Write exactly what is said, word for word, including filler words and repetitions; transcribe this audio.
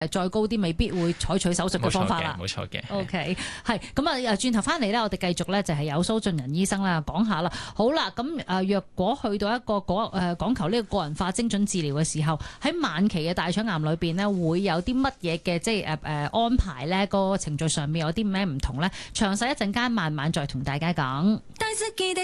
再高啲，未必會採取手術嘅方法啦。 冇錯嘅。 OK， 係咁啊！轉頭翻嚟咧，我哋繼續咧就係有蘇俊仁醫生啦，講下啦。好啦，咁誒若果去到一個嗰誒講求呢個個人化精準治療嘅時候，喺晚期嘅大腸癌裏邊呢，會有啲乜嘢嘅即係誒誒安排咧？個程序上面有啲咩唔同咧？詳細一陣間慢慢再同大家講。